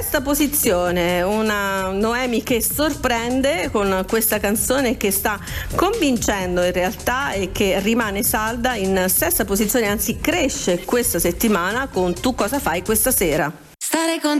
sesta posizione, una Noemi che sorprende con questa canzone che sta convincendo in realtà e che rimane salda in sesta posizione, anzi cresce questa settimana con Tu cosa fai questa sera. Stare con